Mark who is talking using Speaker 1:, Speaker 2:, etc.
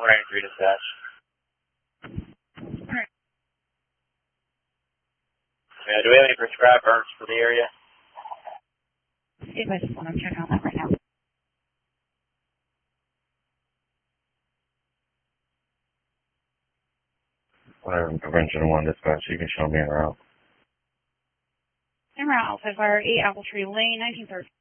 Speaker 1: 193 dispatch. Do we have any prescribed burns for the area?
Speaker 2: See if I just want to check on that right now.
Speaker 3: Whatever, Prevention 1 dispatch, you can show me en route.
Speaker 2: En route, so fire 8 Apple Tree Lane, 1930.